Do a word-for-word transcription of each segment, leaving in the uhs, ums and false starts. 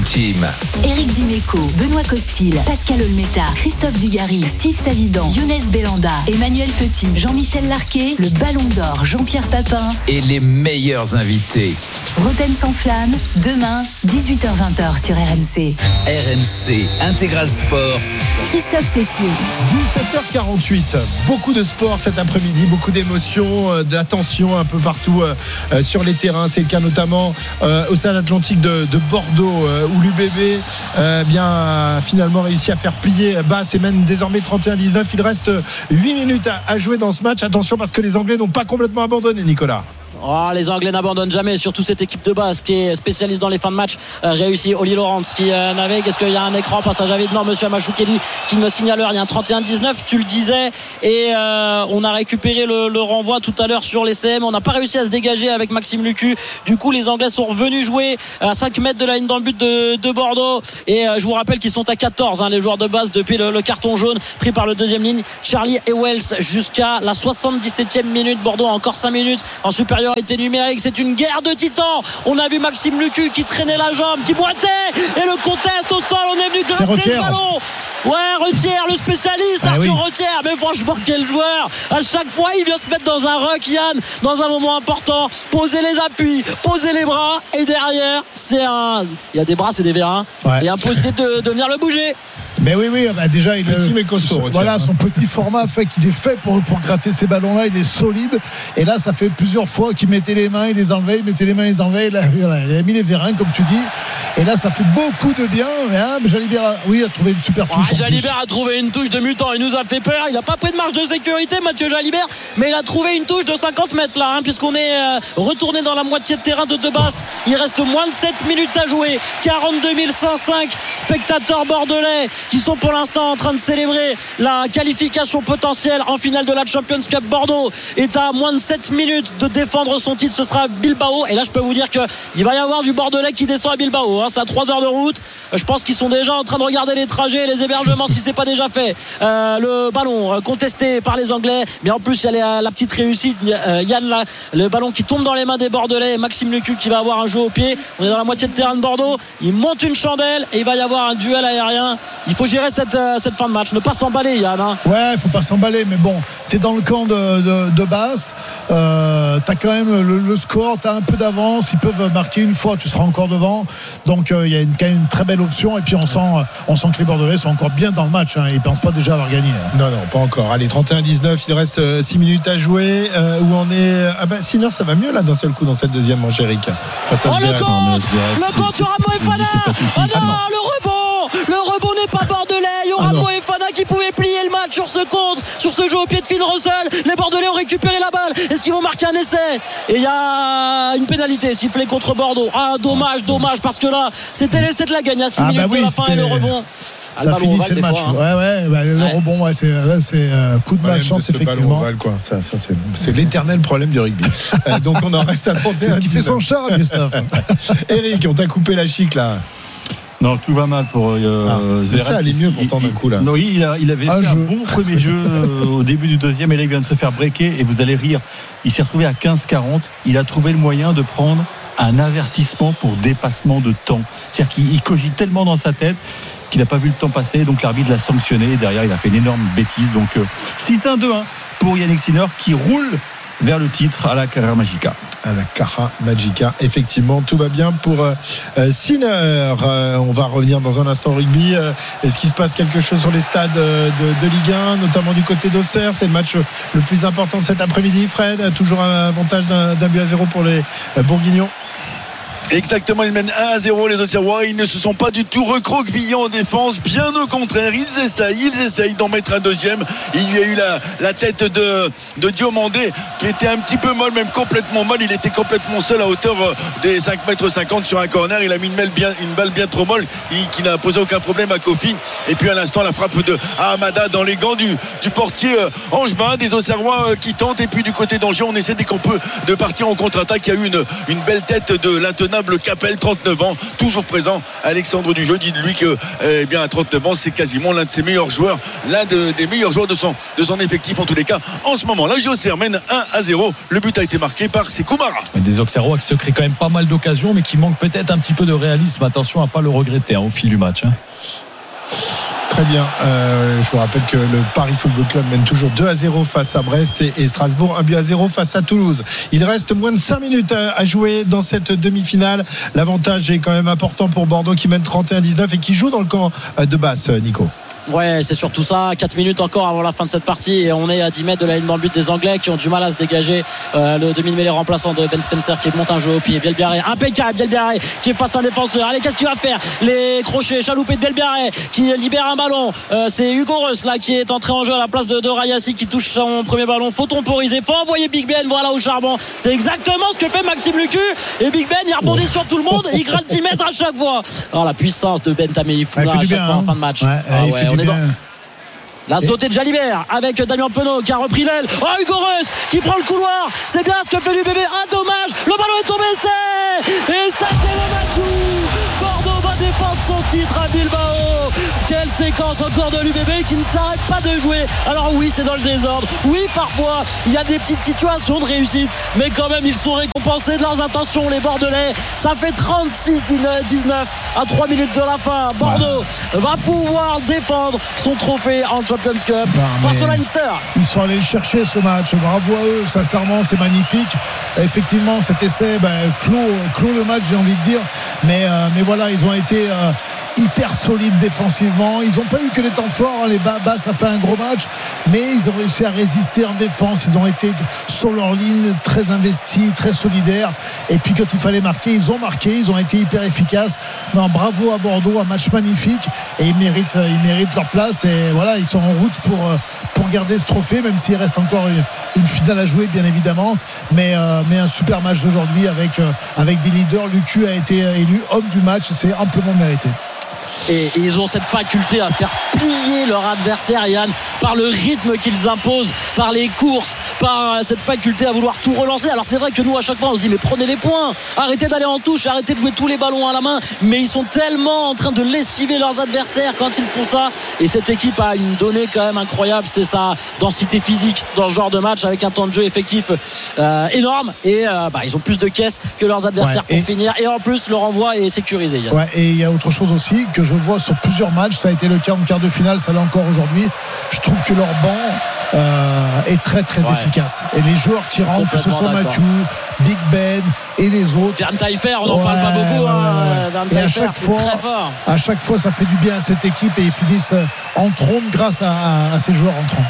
Team. Éric Dimeco, Benoît Costil, Pascal Olmeta, Christophe Dugarry, Steve Savidan, Younes Belanda, Emmanuel Petit, Jean-Michel Larquet, le Ballon d'Or, Jean-Pierre Papin et les meilleurs invités. Roten sans flamme, demain, dix-huit heures vingt sur R M C. R M C, Intégral Sport. Christophe Cessier. dix-sept heures quarante-huit, beaucoup de sport cet après-midi, beaucoup d'émotions, euh, de la tension un peu partout euh, euh, sur les terrains. C'est le cas notamment euh, au Stade Atlantique de, de Bordeaux euh, où l'U B B euh, bien, a finalement réussi à faire plier Basse et mène désormais trente et un dix-neuf. Il reste huit minutes à, à jouer dans ce match. Attention parce que les Anglais n'ont pas complètement abandonné, Nicolas. Oh, les Anglais n'abandonnent jamais, surtout cette équipe de Basse qui est spécialiste dans les fins de match. Euh, réussi Oli Lawrence qui euh, navigue. Est-ce qu'il y a un écran passage à vide? Non, monsieur Amachoukeli qui ne signale rien. trente et un dix-neuf, tu le disais. Et euh, on a récupéré le, le renvoi tout à l'heure sur l'E C M. On n'a pas réussi à se dégager avec Maxime Lucu. Du coup, les Anglais sont revenus jouer à cinq mètres de la ligne dans le but de, de Bordeaux. Et euh, je vous rappelle qu'ils sont à quatorze, hein, les joueurs de Basse, depuis le, le carton jaune pris par le deuxième ligne, Charlie et Wells, jusqu'à la soixante-dix-septième minute. Bordeaux a encore cinq minutes en supériorité numérique. C'est une guerre de titans. On a vu Maxime Lucu qui traînait la jambe, qui boitait, et le conteste au sol. On est venu gratter le ballon. Ouais, Retière, le spécialiste, ah, Arthur oui. Retière. Mais franchement, quel joueur. À chaque fois, il vient se mettre dans un ruck, Yann, dans un moment important, poser les appuis, poser les bras, et derrière, c'est un... il y a des bras, c'est des vérins, ouais. Et impossible de, de venir le bouger. Mais oui, oui, bah déjà, il petit mais costaud. Voilà, son petit format fait qu'il est fait pour, pour gratter ces ballons-là. Il est solide. Et là, ça fait plusieurs fois qu'il mettait les mains, il les enlevait, il mettait les mains, il les enlevait. Il a, il a mis les vérins, comme tu dis. Et là, ça fait beaucoup de bien. Hein, mais Jalibert, oui, a trouvé une super touche. Ouais, Jalibert a trouvé une touche de mutant. Il nous a fait peur. Il n'a pas pris de marge de sécurité, Mathieu Jalibert, mais il a trouvé une touche de cinquante mètres là, hein, puisqu'on est euh, retourné dans la moitié de terrain de Debasse. Il reste moins de sept minutes à jouer. quarante-deux mille cent cinq spectateurs bordelais qui sont pour l'instant en train de célébrer la qualification potentielle en finale de la Champions Cup. Bordeaux est à moins de sept minutes de défendre son titre. Ce sera Bilbao. Et là, je peux vous dire qu'il va y avoir du Bordelais qui descend à Bilbao. Hein. C'est à trois heures de route. Je pense qu'ils sont déjà en train de regarder les trajets, les hébergements, si c'est pas déjà fait. Euh, le ballon contesté par les Anglais. Mais en plus, il y a la, la petite réussite. Euh, Yann, là, le ballon qui tombe dans les mains des Bordelais. Et Maxime Lecuc qui va avoir un jeu au pied. On est dans la moitié de terrain de Bordeaux. Il monte une chandelle et il va y avoir un duel aérien. Il faut gérer cette, euh, cette fin de match. Ne pas s'emballer, Yann. Hein. Ouais, il faut pas s'emballer. Mais bon, t'es dans le camp de, de, de Basse. Euh, t'as quand même le, le score. T'as un peu d'avance. Ils peuvent marquer une fois. Tu seras encore devant. Donc, il euh, y a une, quand même une très belle option. Et puis, on sent, on sent que les Bordelais sont encore bien dans le match. Hein. Ils ne pensent pas déjà avoir gagné. Hein. Non, non, pas encore. Allez, trente et un dix-neuf. Il reste euh, six minutes à jouer. Euh, où on est. Ah, bah, Sinner, ça va mieux là d'un seul coup dans cette deuxième manche, Eric. Face à oh, le compte Le compte sur Ramo et Fana. Oh non, ah non, le rebond Le rebond n'est pas bordelais. Il y aura Ramo et Fana qui pouvaient plier le match sur ce contre, sur ce jeu au pied de Finn Russell. Les Bordelais ont récupéré la balle. Est-ce qu'ils vont marquer un essai? Et il y a une pénalité sifflée contre Bordeaux. Ah, dommage, dommage, parce que là, c'était l'essai de la gagne à six ah, minutes bah oui, de la fin et le rebond. Ça ah, finissait le match. Fois, hein. Ouais, ouais, bah, le ouais. rebond, ouais, c'est, là, c'est euh, coup de malchance, effectivement. Ovale, quoi. Ça, ça, c'est, c'est l'éternel problème du rugby. euh, donc, on en reste à trente et un. C'est ce qui fait son charme, Gustave. Eric, on t'a coupé la chic, là. Non, tout va mal pour euh, ah, Zverev. Ça allait mieux pourtant d'un coup là. Non, il, a, il avait un fait jeu. un bon premier jeu euh, au début du deuxième et là il vient de se faire breaker et vous allez rire. Il s'est retrouvé à quinze quarante. Il a trouvé le moyen de prendre un avertissement pour dépassement de temps. C'est-à-dire qu'il cogite tellement dans sa tête qu'il n'a pas vu le temps passer. Donc l'arbitre l'a sanctionné. Et derrière, il a fait une énorme bêtise. Donc euh, six un deux un pour Yannick Sinner qui roule vers le titre à la Cara Magica. À la Cara Magica, effectivement, tout va bien pour euh, Sinner. Euh, on va revenir dans un instant au rugby. Euh, est-ce qu'il se passe quelque chose sur les stades de, de Ligue un, notamment du côté d'Auxerre? C'est le match le plus important de cet après-midi, Fred. Toujours un avantage d'un, d'un but à zéro pour les euh, Bourguignons. Exactement, ils mènent un à zéro les Auxerrois. Ils ne se sont pas du tout recroquevillés en défense, bien au contraire, ils essayent ils essayent d'en mettre un deuxième. Il y a eu la, la tête de, de Diomandé qui était un petit peu molle, même complètement molle. Il était complètement seul à hauteur des cinq mètres cinquante sur un corner. Il a mis une balle bien, une balle bien trop molle il, qui n'a posé aucun problème à Kofi. Et puis à l'instant la frappe de Hamada dans les gants du, du portier euh, Angevin, des Auxerrois euh, qui tentent. Et puis du côté d'Angers on essaie dès qu'on peut de partir en contre-attaque. Il y a eu une, une belle tête de l'intenant l'incontournable Capel, trente-neuf ans, toujours présent. Alexandre Dujeu dit de lui que eh bien, à trente-neuf ans, c'est quasiment l'un de ses meilleurs joueurs, l'un de, des meilleurs joueurs de son, de son effectif en tous les cas. En ce moment, la J O C R mène un à zéro. Le but a été marqué par Sékou Mara. Des Auxerrois qui se créent quand même pas mal d'occasions, mais qui manquent peut-être un petit peu de réalisme. Attention à ne pas le regretter hein, au fil du match. Hein. Très bien. Euh, je vous rappelle que le Paris Football Club mène toujours deux à zéro face à Brest et, et Strasbourg, un but à zéro face à Toulouse. Il reste moins de cinq minutes à, à jouer dans cette demi-finale. L'avantage est quand même important pour Bordeaux qui mène trente et un à dix-neuf et qui joue dans le camp de Basse, Nico. Ouais, c'est surtout ça. quatre minutes encore avant la fin de cette partie et on est à dix mètres de la ligne dans le but des Anglais qui ont du mal à se dégager. Euh, le demi-mêlée remplaçant de Ben Spencer qui monte un jeu au pied. Bielbiarré, impeccable. Bielbiarré qui est face à un défenseur. Allez, qu'est-ce qu'il va faire? Les crochets chaloupés de Bielbiarré qui libère un ballon. Euh, c'est Hugo Reus là qui est entré en jeu à la place de, de Rayassi qui touche son premier ballon. Faut temporiser, faut envoyer Big Ben. Voilà au charbon. C'est exactement ce que fait Maxime Lucu. Et Big Ben, il rebondit sur tout le monde. Il gratte dix mètres à chaque fois. Alors, la puissance de Ben Tamé Foula à chaque bien, fois hein. en fin de match. Ouais, ah, ouais, on est dans la Et... sautée de Jalibert avec Damien Penaud qui a repris l'aile. Oh, Hugo Reus qui prend le couloir. C'est bien ce que fait l'U B B. Ah, dommage. Le ballon est tombé. C'est et ça c'est le match. Bordeaux va défendre son titre à Bilbao. Quelle séquence encore de l'U B B qui ne s'arrête pas de jouer. Alors oui, c'est dans le désordre. Oui, parfois il y a des petites situations de réussite, mais quand même ils sont récompensés de leurs intentions, les Bordelais. Ça fait trente-six dix-neuf à trois minutes de la fin. Bordeaux ouais. va pouvoir défendre son trophée en Champions Cup non, face au Leinster. Ils sont allés chercher ce match. Bravo à eux, sincèrement, c'est magnifique. Effectivement, cet essai ben, clôt, clôt le match, j'ai envie de dire. Mais, euh, mais voilà, ils ont été euh, hyper solides défensivement. Ils n'ont pas eu que les temps forts. Les bas, bas, ça fait un gros match. Mais ils ont réussi à résister en défense. Ils ont été sur leur ligne, très investis, très solidaires. Et puis quand il fallait marquer, ils ont marqué. Ils ont été hyper efficaces. Non, bravo à Bordeaux, un match magnifique. Et ils méritent, ils méritent leur place. Et voilà, ils sont en route pour, pour garder ce trophée, même s'il reste encore une, une finale à jouer, bien évidemment. Mais, euh, mais un super match d'aujourd'hui avec, euh, avec des leaders. Lucu a été élu homme du match. C'est amplement mérité. Et, et ils ont cette faculté à faire plier leur adversaire, Yann, par le rythme qu'ils imposent, par les courses, par cette faculté à vouloir tout relancer. Alors c'est vrai que nous à chaque fois on se dit mais prenez les points, arrêtez d'aller en touche, arrêtez de jouer tous les ballons à la main, mais ils sont tellement en train de lessiver leurs adversaires quand ils font ça. Et cette équipe a une donnée quand même incroyable, c'est sa densité physique dans ce genre de match avec un temps de jeu effectif euh, énorme. Et euh, bah, ils ont plus de caisses que leurs adversaires ouais, pour finir. Et en plus le renvoi est sécurisé, Yann. Ouais, et il y a autre chose aussi que je vois sur plusieurs matchs, ça a été le cas en quart de finale, ça l'est encore aujourd'hui. Je trouve que leur banc euh, est très très ouais. efficace. Et les joueurs qui rentrent, que ce soit Mathieu, Big Ben et les autres. Verne Taillefer, on n'en ouais, parle pas beaucoup. Ouais, hein. ouais. Et à chaque fois, très fort. à chaque fois, ça fait du bien à cette équipe et ils finissent en trône grâce à, à, à ces joueurs entrants.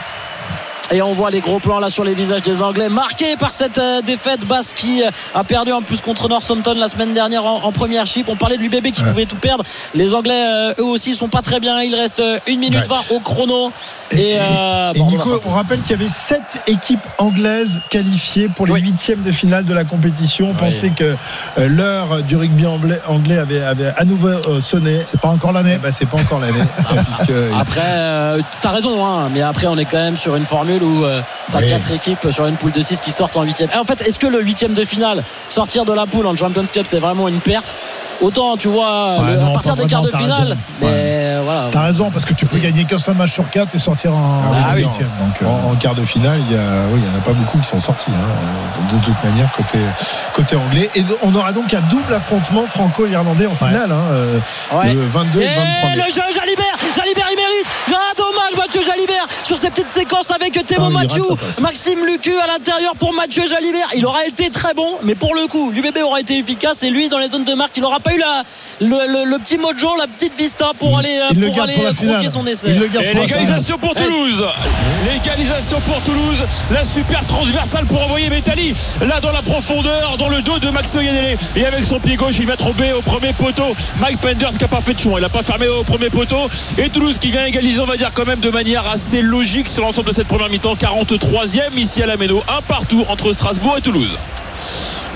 Et on voit les gros plans là sur les visages des Anglais marqués par cette euh, défaite. Basse qui euh, a perdu en plus contre Northampton la semaine dernière en, en première chip. On parlait de l'U B B qui ouais. pouvait tout perdre. Les Anglais euh, eux aussi sont pas très bien. Il reste euh, une minute ouais. vingt au chrono. Et, et, euh, et, et Nico, on rappelle qu'il y avait sept équipes anglaises qualifiées pour les huitièmes oui. de finale de la compétition. On oui. pensait que euh, l'heure du rugby anglais, anglais avait, avait à nouveau euh, sonné. C'est pas encore l'année. Bah, c'est pas encore l'année. puisque... Après, euh, t'as raison, hein, mais après on est quand même sur une formule où euh, t'as oui. quatre équipes sur une poule de six qui sortent en huitième. Et en fait, est-ce que le huitième de finale, sortir de la poule en Champions Cup, c'est vraiment une perf? Autant tu vois ouais, le, non, à partir des quarts de finale raison. mais ouais. voilà. T'as raison parce que tu peux gagner qu'un seul match sur quatre et sortir en ah, oui, huitième donc, euh... en, en quart de finale il y a oui, il y en a pas beaucoup qui sont sortis hein, de, de toute manière côté, côté anglais. Et on aura donc un double affrontement franco-irlandais en finale ouais. hein, ouais. le vingt-deux et, et le vingt-trois mai. Le jeu Jalibert Jalibert il mérite. Ah, dommage Mathieu Jalibert sur ces petites séquences avec Théo Mathieu, Maxime Lucu à l'intérieur pour Mathieu Jalibert. Il aura été très bon, mais pour le coup l'U B B aura été efficace et lui dans les zones de marque il n'aura pas eu la Le, le, le petit mojo, la petite vista pour aller, il pour aller croquer son essai. Et l'égalisation pour Toulouse. L'égalisation pour Toulouse. La super transversale pour envoyer Métali là dans la profondeur, dans le dos de Maxime Yanelé. Et avec son pied gauche, il va tomber au premier poteau. Mike Penders qui n'a pas fait de choix. Il n'a pas fermé au premier poteau. Et Toulouse qui vient égaliser, on va dire quand même de manière assez logique sur l'ensemble de cette première mi-temps. quarante-troisième ici à la Méno. Un partout entre Strasbourg et Toulouse.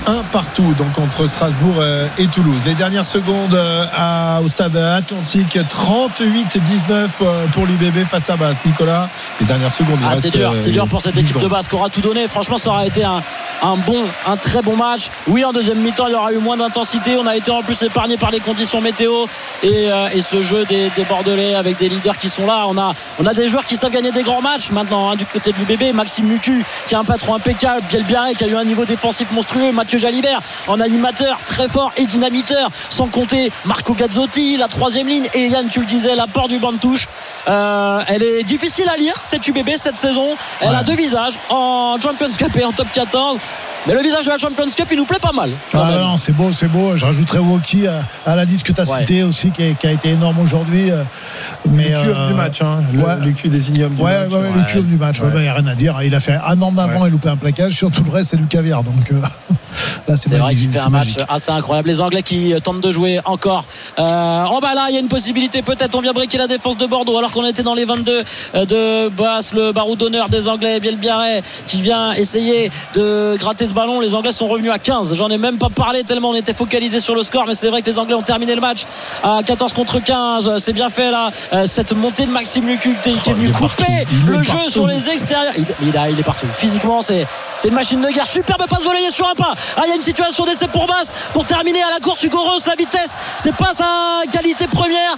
un partout donc entre Strasbourg et Toulouse. Les dernières secondes à, au stade Atlantique, trente-huit dix-neuf pour l'U B B face à Basse. Nicolas, les dernières secondes. Ah, c'est dur, c'est dur pour cette équipe secondes. de Basse qui aura tout donné. Franchement, ça aura été un, un bon, un très bon match. Oui, en deuxième mi-temps, il y aura eu moins d'intensité. On a été en plus épargné par les conditions météo et, euh, et ce jeu des, des Bordelais avec des leaders qui sont là. On a, on a des joueurs qui savent gagner des grands matchs maintenant hein, du côté de l'U B B. Maxime Lucu qui est un patron impeccable, Biel Biarré qui a eu un niveau défensif monstrueux, Mathieu Jalibert en animateur très fort et dynamiteur, sans compter Marco Gazzotti, la troisième ligne, et Yann, tu le disais, l'apport du banc de touche. Euh, elle est difficile à lire cette U B B cette saison. Elle ouais. a deux visages en Champions Cup et en Top quatorze. Mais le visage de la Champions Cup, il nous plaît pas mal. Ah non, c'est beau, c'est beau. Je rajouterais Woki à, à la liste que tu as ouais. citée aussi, qui a, qui a été énorme aujourd'hui. Mais le cube euh, du match, hein. le, ouais. le cube désigné homme du ouais, match. Ouais, ouais, le cube du match. Il ouais. n'y ouais, a rien à dire. Il a fait un an d'avant ouais. et loupé un plaquage. Sur tout le reste, c'est du caviar. Donc euh, là, c'est, c'est vrai qu'il fait un magique. match assez incroyable. Les Anglais qui tentent de jouer encore. Euh, en bas là, il y a une possibilité. Peut-être on vient briquer la défense de Bordeaux alors qu'on était dans les vingt-deux de Basse. Le barreau d'honneur des Anglais, Biel Biarré, qui vient essayer de gratter ce ballon. Les Anglais sont revenus à quinze. J'en ai même pas parlé tellement on était focalisé sur le score, mais c'est vrai que les Anglais ont terminé le match à quatorze contre quinze. C'est bien fait là. Cette montée de Maxime Lucu qui est venu couper le jeu sur les extérieurs. Il, il, a, il est partout. Physiquement, c'est, c'est une machine de guerre. Superbe passe volleyée sur un pas. Ah, il y a une situation d'essai pour Basse pour terminer à la course. Hugo Reus, la vitesse, c'est pas sa qualité première.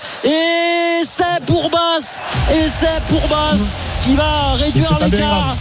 Et c'est pour Basse. Et c'est pour Basse qui va réduire l'écart.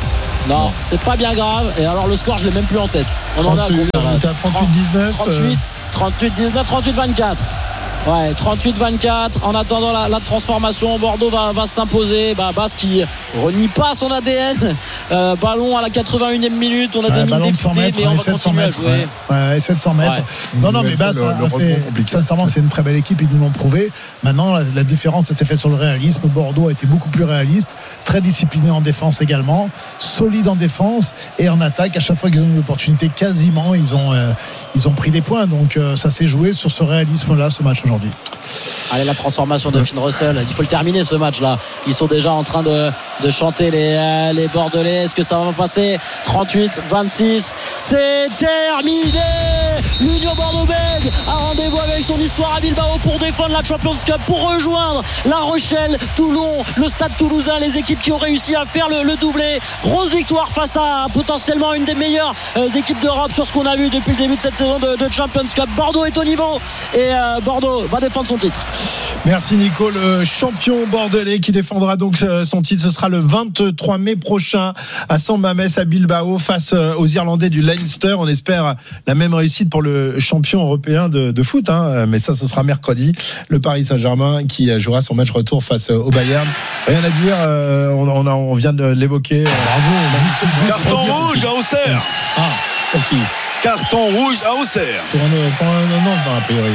Non, c'est pas bien grave. Et alors le score, je l'ai même plus en tête. On en a combien là ? trente-huit dix-neuf trente-huit, trente-huit dix-neuf, trente-huit vingt-quatre. Ouais, trente-huit vingt-quatre. En attendant la, la transformation, Bordeaux va, va s'imposer. Bah, Basse qui renie pas son A D N. Euh, ballon à la quatre-vingt-unième minute. On a ouais, des mines députés, mais on va continuer à jouer. Ouais, ouais, sept cents mètres. Ouais. Non, non, mais Basse le, a le fait. Sincèrement, c'est une très belle équipe. Ils nous l'ont prouvé. Maintenant, la, la différence, ça s'est fait sur le réalisme. Bordeaux a été beaucoup plus réaliste, très discipliné en défense également, solide en défense et en attaque. À chaque fois qu'ils ont eu une opportunité, quasiment, ils ont, euh, ils ont pris des points. Donc, euh, ça s'est joué sur ce réalisme-là, ce match aujourd'hui. Allez, la transformation de Finn Russell, il faut le terminer ce match là. Ils sont déjà en train de, de chanter les, euh, les Bordelais. Est-ce que ça va passer ? Trente-huit vingt-six, c'est terminé. L'Union Bordeaux-Bègles a rendez-vous avec son histoire à Bilbao pour défendre la Champions Cup, pour rejoindre La Rochelle, Toulon, le Stade Toulousain, les équipes qui ont réussi à faire le, le doublé. Grosse victoire face à potentiellement une des meilleures euh, équipes d'Europe sur ce qu'on a vu depuis le début de cette saison de, de Champions Cup. Bordeaux est au niveau et euh, Bordeaux va défendre son titre. Merci Nico. Le champion bordelais qui défendra donc son titre, ce sera le vingt-trois mai prochain à San Mamés à Bilbao face aux Irlandais du Leinster. On espère la même réussite pour le champion européen de, de foot, hein. Mais ça ce sera mercredi. Le Paris Saint-Germain qui jouera son match retour face au Bayern. Rien à dire, on, on, a, on vient de l'évoquer. Bravo. Carton rouge à Auxerre. Ah, ok. Carton rouge à Auxerre. Pour un, pour un an dans la priori.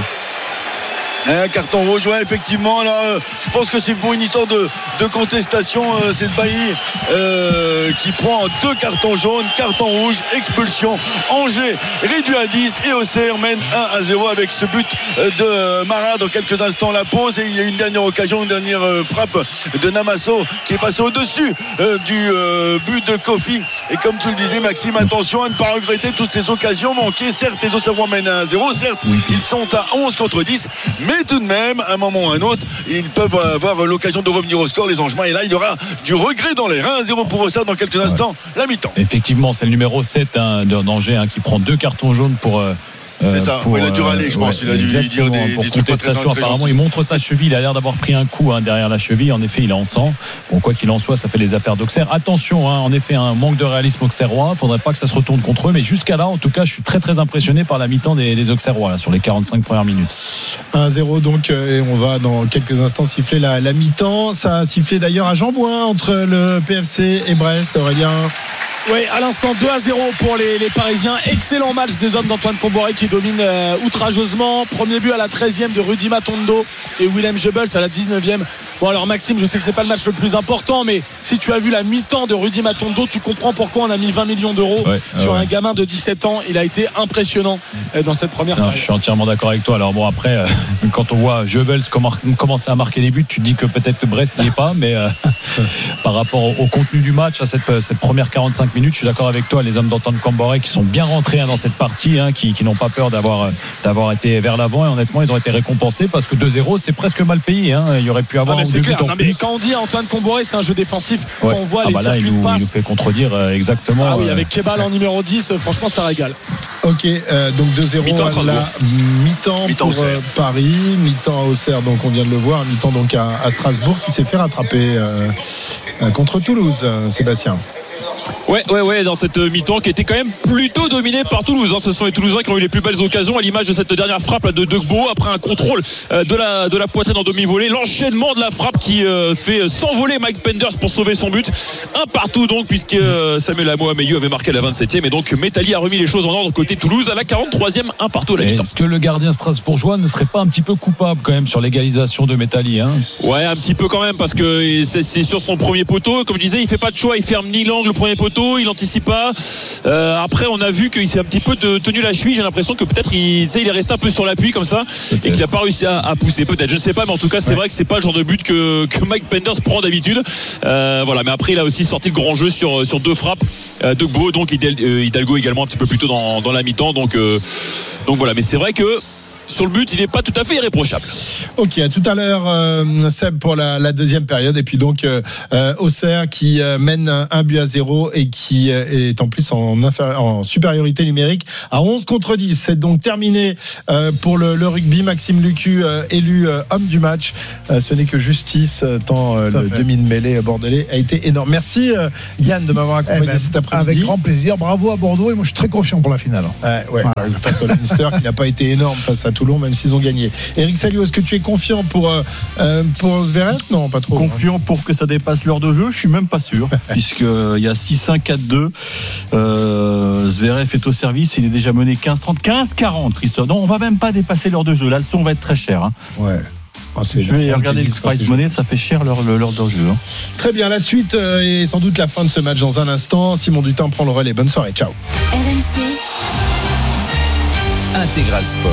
Un carton rouge, ouais, effectivement. Alors, euh, je pense que c'est pour une histoire de, de contestation. Euh, c'est le Bailly euh, qui prend deux cartons jaunes, carton rouge, expulsion. Angers réduit à dix et Auxerre mène un à zéro avec ce but de Marat. Dans quelques instants, la pause. Et il y a une dernière occasion, une dernière euh, frappe de Namasso qui est passé au-dessus euh, du euh, but de Kofi. Et comme tu le disais, Maxime, attention à ne pas regretter toutes ces occasions manquées. Certes, les Auxerrois mènent un à zéro. Certes, oui. Ils sont à onze contre dix. Mais tout de même, à un moment ou à un autre, ils peuvent avoir l'occasion de revenir au score, les Angevins. Et là, il y aura du regret dans l'air. un à zéro pour Auxerre dans quelques instants, ouais. La mi-temps. Effectivement, c'est le numéro sept hein, d'Angers hein, qui prend deux cartons jaunes pour. Euh... C'est ça, pour, il a dû râler, je pense. Ouais, il a dû dire des, pour des trucs pas très, très apparemment, gentils. il montre sa cheville. Il a l'air d'avoir pris un coup hein, derrière la cheville. En effet, il est en sang. Bon, quoi qu'il en soit, ça fait les affaires d'Auxerre. Attention, hein, en effet, un manque de réalisme auxerrois. Faudrait pas que ça se retourne contre eux. Mais jusqu'à là, en tout cas, je suis très très impressionné par la mi-temps des, des Auxerrois là, sur les quarante-cinq premières minutes. un à zéro donc, et on va dans quelques instants siffler la, la mi-temps. Ça a sifflé d'ailleurs à Jean-Bouin entre le P F C et Brest. Aurélien. Oui, à l'instant deux à zéro pour les, les Parisiens. Excellent match des hommes d'Antoine Comboiré qui domine euh, outrageusement. Premier but à la treizième de Rudy Matondo et Willem Jebels à la dix-neuvième Bon alors Maxime, je sais que c'est pas le match le plus important, mais si tu as vu la mi-temps de Rudy Matondo, tu comprends pourquoi on a mis vingt millions d'euros ouais, sur ouais. un gamin de dix-sept ans. Il a été impressionnant dans cette première non, période. Je suis entièrement d'accord avec toi. Alors bon, après, euh, quand on voit Goebbels commencer à marquer des buts, tu te dis que peut-être Brest n'y est pas, mais euh, par rapport au, au contenu du match, à cette, cette première quarante-cinq minutes, je suis d'accord avec toi. Les hommes d'Antoine Camboré qui sont bien rentrés hein, dans cette partie, hein, qui, qui n'ont pas peur d'avoir, d'avoir été vers l'avant, et honnêtement, ils ont été récompensés parce que deux zéro, c'est presque mal payé. Hein. Il y aurait pu avoir ah, un deux buts en non, plus. mais quand on dit Antoine Camboré, c'est un jeu défensif. Ouais. Quand on voit ah les bah là, circuits il nous, de passe, il nous fait contredire euh, exactement. Ah oui, euh... avec Kebal en numéro dix, franchement, ça régale. Ok, euh, donc deux zéro mi-temps, à la mi-temps, mi-temps pour euh, Paris, mi-temps à Auxerre, donc on vient de le voir, mi-temps donc à, à Strasbourg qui s'est fait rattraper euh, euh, contre Toulouse, euh, Sébastien. Ouais, ouais, ouais, dans cette mi-temps qui était quand même plutôt dominée par Toulouse. Hein. Ce sont les Toulousains qui ont eu les plus belles occasions, à l'image de cette dernière frappe là, de Degbo après un contrôle euh, de la de la poitrine en demi-volée. L'enchaînement de la frappe qui euh, fait s'envoler Mike Penders pour sauver son but. Un partout donc, puisque euh, Samuel Amo-Ameyu avait marqué à la vingt-septième, et donc Metalli a remis les choses en ordre côté Toulouse à la quarante-troisième, un partout à la mi-temps. Est-ce que le gardien strasbourgeois ne serait pas un petit peu coupable quand même sur l'égalisation de Metalli, hein? Ouais, un petit peu quand même, parce que c'est, c'est sur son premier poteau. Comme je disais, il fait pas de choix, il ferme ni l'angle, le premier poteau, il anticipe pas. Euh, après, on a vu qu'il s'est un petit peu de, tenu la cheville. J'ai l'impression que peut-être il, il est resté un peu sur l'appui comme ça, peut-être. Et qu'il n'a pas réussi à, à pousser. Peut-être, je ne sais pas, mais en tout cas, c'est ouais. vrai que c'est pas le genre de but que, que Mike Penders prend d'habitude. Euh, voilà, mais après, il a aussi sorti le grand jeu sur, sur deux frappes euh, de Gbo, donc Hidalgo également un petit peu plus tôt dans, dans la mi-temps. Donc, euh, donc voilà, mais c'est vrai que sur le but, il n'est pas tout à fait irréprochable. Ok, à tout à l'heure, euh, Seb, pour la, la deuxième période. Et puis donc, euh, Auxerre qui euh, mène un but à zéro et qui euh, est en plus en, inféri- en supériorité numérique à onze contre dix. C'est donc terminé euh, pour le, le rugby. Maxime Lucu, euh, élu euh, homme du match. Euh, ce n'est que justice, euh, tant euh, le demi de mêlée bordelais a été énorme. Merci euh, Yann de m'avoir accompagné eh ben, cet après-midi. Avec grand plaisir. Bravo à Bordeaux. Et moi, je suis très confiant pour la finale. Euh, ouais, voilà. Face au Leinster qui n'a pas été énorme face à Toulon, même s'ils ont gagné. Eric Salio, est-ce que tu es confiant pour, euh, pour Zverev ? Non, pas trop. Confiant hein. pour que ça dépasse l'heure de jeu, je suis même pas sûr, puisqu'il y a six cinq quatre deux. Euh, Zverev est au service, il est déjà mené quinze trente, quinze quarante, Christophe. Non, on va même pas dépasser l'heure de jeu. La leçon va être très chère. Hein. Ouais. Ah, je vais regarder le prize money, ça fait cher l'heure, l'heure de jeu. Hein. Très bien, la suite euh, et sans doute la fin de ce match dans un instant. Simon Dutin prend le relais. Bonne soirée, ciao. R M C Intégral Sport.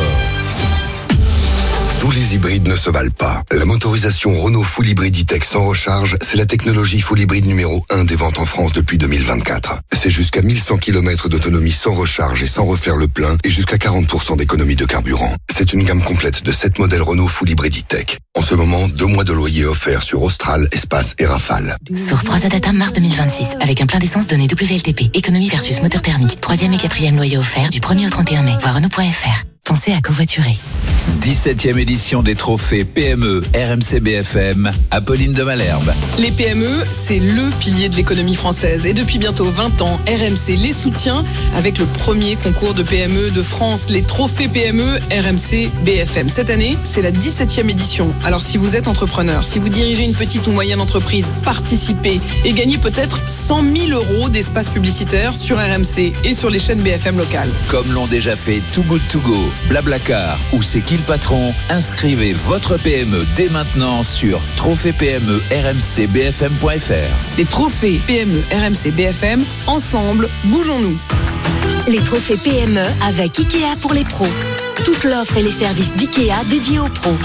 Tous les hybrides ne se valent pas. La motorisation Renault Full Hybrid E-Tech sans recharge, c'est la technologie full hybride numéro un des ventes en France depuis deux mille vingt-quatre. C'est jusqu'à mille cent kilomètres d'autonomie sans recharge et sans refaire le plein et jusqu'à quarante pour cent d'économie de carburant. C'est une gamme complète de sept modèles Renault Full Hybrid E-Tech. En ce moment, deux mois de loyer offerts sur Austral, Espace et Rafale. Source trois A Data mars deux mille vingt-six. Avec un plein d'essence donné W L T P. Économie versus moteur thermique. Troisième et quatrième loyer offert du premier au trente et un mai. Voir Renault point F R. Pensez à covoiturer. dix-septième édition des trophées P M E R M C B F M, Apolline de Malherbe. Les P M E, c'est le pilier de l'économie française. Et depuis bientôt vingt ans, R M C les soutient avec le premier concours de P M E de France, les trophées P M E R M C B F M. Cette année, c'est la dix-septième édition. Alors si vous êtes entrepreneur, si vous dirigez une petite ou moyenne entreprise, participez et gagnez peut-être cent mille euros d'espace publicitaire sur R M C et sur les chaînes B F M locales. Comme l'ont déjà fait Too Good To Go, Blablacar ou C'est qui le patron, inscrivez votre P M E dès maintenant sur trophée P M E R M C B F M point F R. Les trophées P M E R M C B F M, ensemble, bougeons-nous. Les trophées P M E avec Ikea pour les pros. Toute l'offre et les services d'Ikea dédiés aux pros.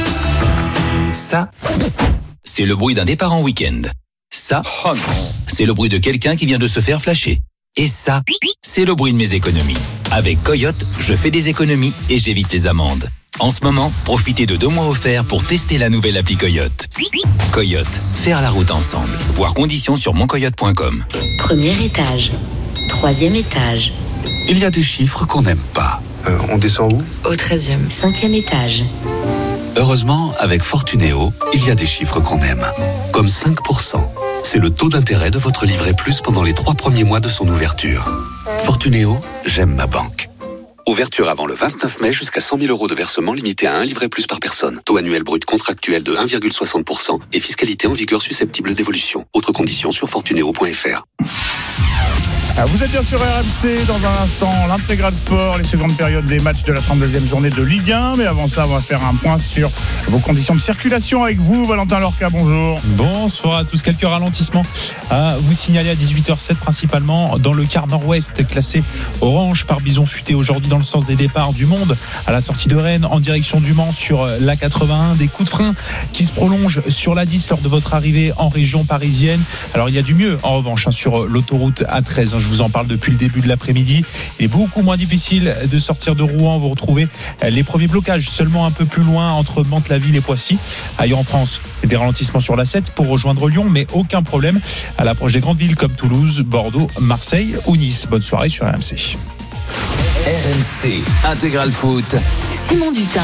Ça, c'est le bruit d'un départ en week-end. Ça, oh non, c'est le bruit de quelqu'un qui vient de se faire flasher. Et ça, c'est le bruit de mes économies. Avec Coyote, je fais des économies et j'évite les amendes. En ce moment, profitez de deux mois offerts pour tester la nouvelle appli Coyote. Coyote, faire la route ensemble. Voir conditions sur mon coyote point com. Premier étage. Troisième étage. Il y a des chiffres qu'on n'aime pas. Euh, on descend où ? Au treizième. Cinquième étage. Heureusement, avec Fortunéo, il y a des chiffres qu'on aime. Comme cinq pour cent. C'est le taux d'intérêt de votre livret plus pendant les trois premiers mois de son ouverture. Fortunéo, j'aime ma banque. Ouverture avant le vingt-neuf mai jusqu'à cent mille euros de versement limité à un livret plus par personne. Taux annuel brut contractuel de un virgule soixante pour cent et fiscalité en vigueur susceptible d'évolution. Autres conditions sur fortunéo point F R. Vous êtes bien sur R M C, dans un instant l'intégral sport, les secondes périodes des matchs de la trente-deuxième journée de Ligue un. Mais avant ça, on va faire un point sur vos conditions de circulation avec vous. Valentin Lorca, bonjour. Bonsoir à tous. Quelques ralentissements à vous signaler à dix-huit heures sept, principalement dans le quart nord-ouest, classé orange par Bison Futé aujourd'hui dans le sens des départs du Monde à la sortie de Rennes en direction du Mans sur l'A quatre-vingt-un. Des coups de frein qui se prolongent sur l'A dix lors de votre arrivée en région parisienne. Alors il y a du mieux en revanche sur l'autoroute A treize. Je vous en parle depuis le début de l'après-midi. Il est beaucoup moins difficile de sortir de Rouen. Vous retrouvez les premiers blocages seulement un peu plus loin entre Mantes-la-Ville et Poissy. Ailleurs en France, des ralentissements sur l'A sept pour rejoindre Lyon, mais aucun problème à l'approche des grandes villes comme Toulouse, Bordeaux, Marseille ou Nice. Bonne soirée sur R M C. R M C Intégral Foot. Simon Dutin.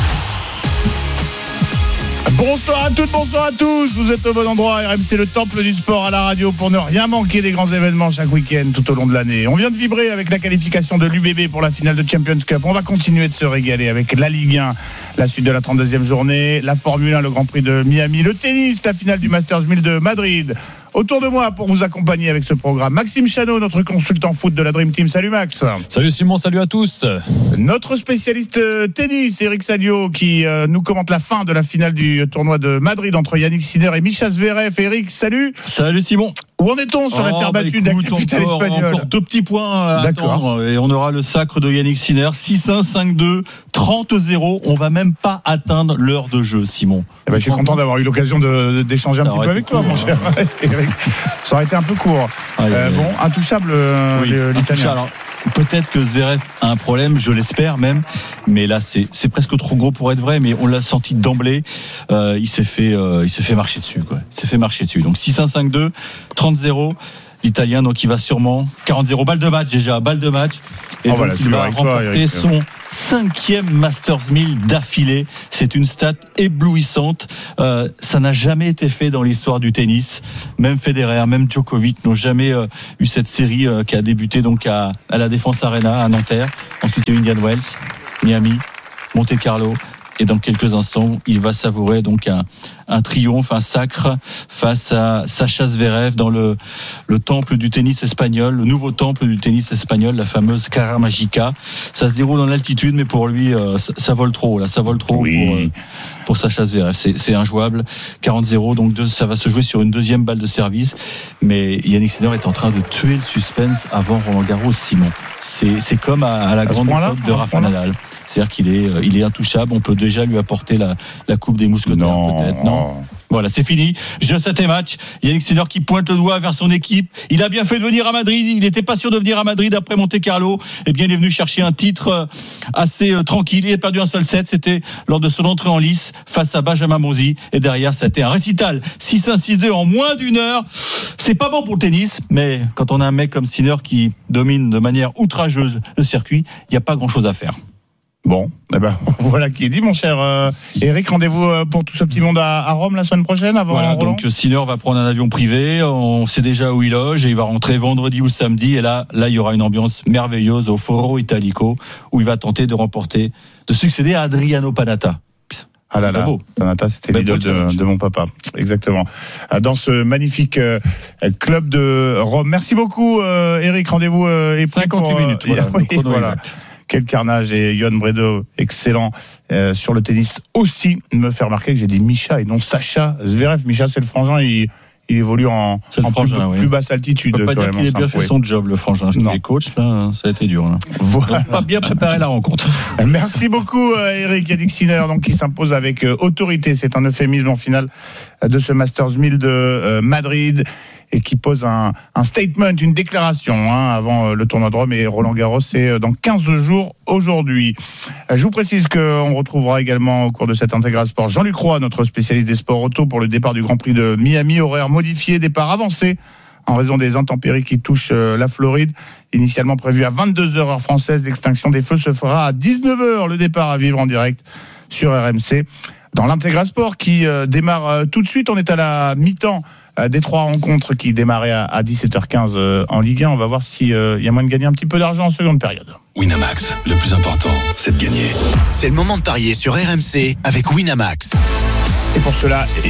Bonsoir à toutes, bonsoir à tous. Vous êtes au bon endroit. R M C, le temple du sport à la radio, pour ne rien manquer des grands événements chaque week-end tout au long de l'année. On vient de vibrer avec la qualification de l'U B B pour la finale de Champions Cup. On va continuer de se régaler avec la Ligue un, la suite de la trente-deuxième journée, la Formule un, le Grand Prix de Miami, le tennis, la finale du Masters mille de Madrid. Autour de moi pour vous accompagner avec ce programme, Maxime Chanot, notre consultant foot de la Dream Team. Salut Max. Salut Simon, salut à tous. Notre spécialiste tennis, Eric Salio, qui euh, nous commente la fin de la finale du tournoi de Madrid entre Yannick Sinner et Mischa Zverev. Eric, salut. Salut Simon. Où en est-on sur oh, la terre battue bah, de la capitale encore, espagnole? Encore deux petits points à D'accord. attendre et on aura le sacre de Yannick Sinner. six un, cinq deux, trente zéro. On va même pas atteindre l'heure de jeu, Simon. Eh ben, je suis content d'avoir eu l'occasion de, d'échanger un ça petit peu avec toi, mon cher Eric. Ça aurait été un peu court. Ah, euh, bon, intouchable, euh, oui, l'Italien. Alors, peut-être que Zverev a un problème, je l'espère même, mais là c'est, c'est presque trop gros pour être vrai, mais on l'a senti d'emblée. Euh, il s'est fait, euh, il s'est fait marcher dessus, quoi. Il s'est fait marcher dessus. Donc six un, cinq deux, trente zéro. L'Italien, donc il va sûrement quarante zéro, balle de match déjà, balle de match. Et oh donc voilà, il va remporter toi, son cinquième Masters mille d'affilée. C'est une stat éblouissante. Euh, ça n'a jamais été fait dans l'histoire du tennis. Même Federer, même Djokovic n'ont jamais euh, eu cette série euh, qui a débuté donc à, à la Défense Arena à Nanterre. Ensuite il y a Indian Wells, Miami, Monte Carlo. Et dans quelques instants, il va savourer donc un, un triomphe, un sacre face à Sacha Zverev dans le, le temple du tennis espagnol, le nouveau temple du tennis espagnol, la fameuse Cara Magica. Ça se déroule en altitude, mais pour lui, euh, ça, ça vole trop, là, ça vole trop oui. pour, euh, pour Sacha Zverev. C'est, c'est injouable. quarante zéro, donc deux, ça va se jouer sur une deuxième balle de service. Mais Yannick Sinner est en train de tuer le suspense avant Roland Garros, Simon. C'est, c'est comme à, à la à grande époque de Rafa Nadal. C'est-à-dire qu'il est, il est intouchable. On peut déjà lui apporter la, la coupe des mousquetaires, non. peut-être. Non. Voilà, c'est fini. Jeu sept et match. Yannick Sinner qui pointe le doigt vers son équipe. Il a bien fait de venir à Madrid. Il n'était pas sûr de venir à Madrid après Monte Carlo. Eh bien, il est venu chercher un titre assez euh, tranquille. Il a perdu un seul set. C'était lors de son entrée en lice face à Benjamin Bonzi. Et derrière, ça a été un récital. six un, six deux en moins d'une heure. C'est pas bon pour le tennis. Mais quand on a un mec comme Sinner qui domine de manière outrageuse le circuit, il n'y a pas grand-chose à faire. Bon, eh ben, voilà qui est dit, mon cher euh, Eric. Rendez-vous euh, pour tout ce petit monde à, à Rome la semaine prochaine avant voilà, Roland. Donc Sinner va prendre un avion privé. On sait déjà où il loge et il va rentrer vendredi ou samedi. Et là, là, il y aura une ambiance merveilleuse au Foro Italico où il va tenter de remporter, de succéder à Adriano Panatta. Ah là là, Panatta, c'était l'idole de, de mon papa. Exactement. Dans ce magnifique euh, club de Rome. Merci beaucoup, euh, Eric. Rendez-vous euh, et cinquante-huit pour, minutes. Voilà, oui, voilà. Quel carnage. Et Johan Bredow, excellent euh, sur le tennis aussi. Me fait remarquer que j'ai dit Mischa et non Sacha Zverev. Mischa, c'est le frangin, il, il évolue en, en frangin, plus, oui. plus basse altitude. On peut pas dire qu'il a bien fait son job, le frangin. Les coachs, là, ça a été dur. Là. Voilà. Donc, pas bien préparé la rencontre. Merci beaucoup, euh, Eric. Yannick Sinner, donc, qui s'impose avec euh, autorité. C'est un euphémisme en finale euh, de ce Masters mille de euh, Madrid. Et qui pose un, un statement, une déclaration hein, avant le tournoi de Rome. Et Roland Garros, c'est dans quinze jours aujourd'hui. Je vous précise qu'on retrouvera également au cours de cet intégral sport Jean-Luc Roy, notre spécialiste des sports auto, pour le départ du Grand Prix de Miami, horaire modifié, départ avancé en raison des intempéries qui touchent la Floride. Initialement prévu à vingt-deux heures heure française, l'extinction des feux se fera à dix-neuf heures. Le départ à vivre en direct sur R M C. Dans l'intégral sport qui euh, démarre euh, tout de suite, on est à la mi-temps euh, des trois rencontres qui démarraient à, à dix-sept heures quinze euh, en Ligue un. On va voir s'il euh, y a moyen de gagner un petit peu d'argent en seconde période. Winamax, le plus important, c'est de gagner. C'est le moment de parier sur R M C avec Winamax. Et pour cela,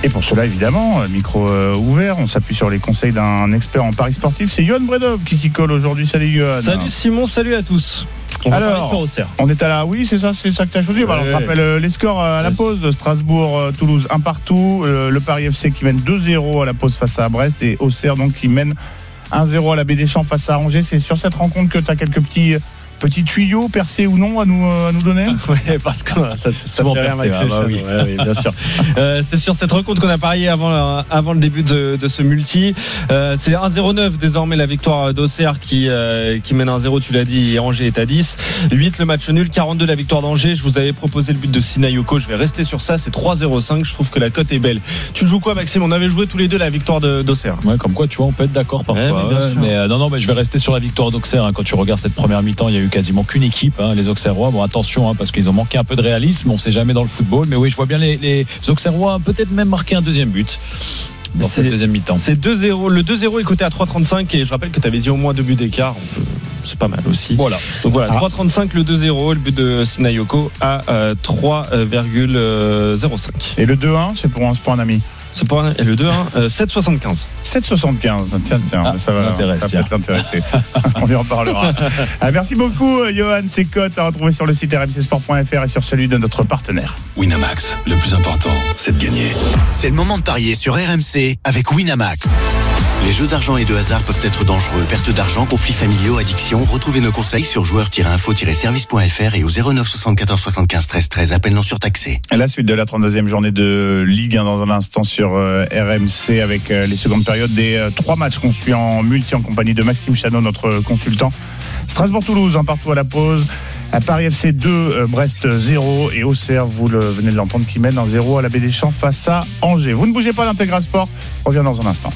Et pour cela, évidemment, micro euh, ouvert, on s'appuie sur les conseils d'un expert en paris sportif. C'est Johan Bredov qui s'y colle aujourd'hui. Salut Johan. Salut Simon, salut à tous. On Alors, on est à la. Oui, c'est ça, c'est ça que tu as choisi. Ouais. Alors, je rappelle euh, les scores à la pause. Strasbourg, euh, Toulouse, un partout. Euh, le Paris F C qui mène deux zéro à la pause face à Brest. Et Auxerre, donc, qui mène un zéro à la Baie des Champs face à Angers. C'est sur cette rencontre que tu as quelques petits. Petit tuyau, percé ou non, à nous, à nous donner? Oui, parce que ça, ça fait rien, Max. Ah bah oui. Ouais, oui, bien sûr. euh, c'est sur cette rencontre qu'on a parié avant, avant le début de, de ce multi. Euh, c'est un zéro neuf désormais la victoire d'Auxerre qui, euh, qui mène un zéro, tu l'as dit, et Angers est à dix. huit le match nul, quarante-deux la victoire d'Angers. Je vous avais proposé le but de Sinayoko, je vais rester sur ça, c'est trois zéro cinq. Je trouve que la cote est belle. Tu joues quoi, Maxime? On avait joué tous les deux la victoire de, d'Auxerre. Ouais, comme quoi, tu vois, on peut être d'accord parfois. Ouais, mais, ouais, mais euh, non, non, mais je vais rester sur la victoire d'Auxerre. Hein. Quand tu regardes cette première mi-temps, il y a eu quasiment qu'une équipe, hein, les Auxerrois. Bon, attention, hein, parce qu'ils ont manqué un peu de réalisme, on ne sait jamais dans le football, mais oui, je vois bien les, les Auxerrois peut-être même marquer un deuxième but dans cette deuxième mi-temps. C'est deux zéro, le deux zéro est coté à trois trente-cinq et je rappelle que tu avais dit au moins deux buts d'écart. C'est pas mal aussi. Voilà. Donc voilà, ah. trois trente-cinq le deux zéro, le but de Sinayoko à euh, trois virgule zéro cinq. Et le deux un, c'est pour un, c'est pour un ami. C'est pour un, et le deux un, euh, sept soixante-quinze. sept soixante-quinze. Tiens, tiens, ah, ça va, ça peut être l'intéresser. On y en parlera. Ah, merci beaucoup, Johan. Ces cotes à retrouver sur le site r m c sport point f r et sur celui de notre partenaire. Winamax, le plus important, c'est de gagner. C'est le moment de parier sur R M C avec Winamax. Les jeux d'argent et de hasard peuvent être dangereux. Perte d'argent, conflits familiaux, addiction. Retrouvez nos conseils sur joueurs tiret info tiret service point f r et au zéro neuf soixante-quatorze soixante-quinze treize treize. Appel non surtaxé. La suite de la trente-deuxième journée de Ligue un dans un instant sur euh, R M C avec euh, les secondes périodes des euh, trois matchs qu'on suit en multi en compagnie de Maxime Chanot, notre consultant. Strasbourg-Toulouse, un partout à la pause. À Paris F C deux, euh, Brest zéro et Auxerre, vous le, venez de l'entendre, qui mène un zéro à la Baie des Champs face à Angers. Vous ne bougez pas, l'Intégral Sport revient dans un instant.